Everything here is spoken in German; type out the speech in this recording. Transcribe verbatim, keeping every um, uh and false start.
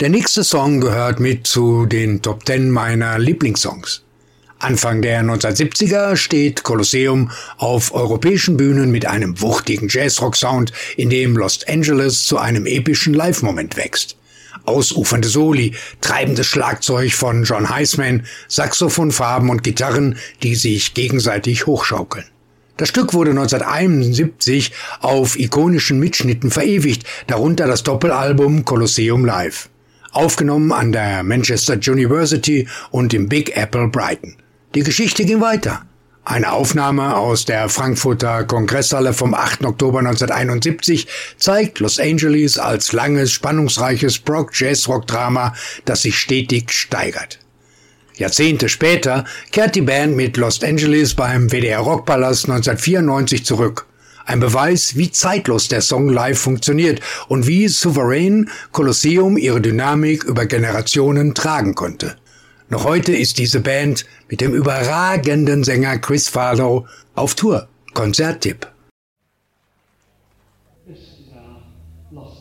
Der nächste Song gehört mit zu den Top Ten meiner Lieblingssongs. Anfang der neunzehnhundertsiebziger steht Colosseum auf europäischen Bühnen mit einem wuchtigen Jazzrock-Sound, in dem Los Angeles zu einem epischen Live-Moment wächst. Ausufernde Soli, treibendes Schlagzeug von John Heisman, Saxophonfarben und Gitarren, die sich gegenseitig hochschaukeln. Das Stück wurde neunzehnhunderteinundsiebzig auf ikonischen Mitschnitten verewigt, darunter das Doppelalbum Colosseum Live. Aufgenommen an der Manchester University und im Big Apple Brighton. Die Geschichte ging weiter. Eine Aufnahme aus der Frankfurter Kongresshalle vom achten Oktober neunzehnhunderteinundsiebzig zeigt Los Angeles als langes, spannungsreiches Prog-Jazz-Rock-Drama, das sich stetig steigert. Jahrzehnte später kehrt die Band mit Los Angeles beim W D R Rockpalast neunzehnhundertvierundneunzig zurück. Ein Beweis, wie zeitlos der Song live funktioniert und wie souverän Colosseum ihre Dynamik über Generationen tragen konnte. Noch heute ist diese Band mit dem überragenden Sänger Chris Farlow auf Tour. Konzerttipp. This is our lost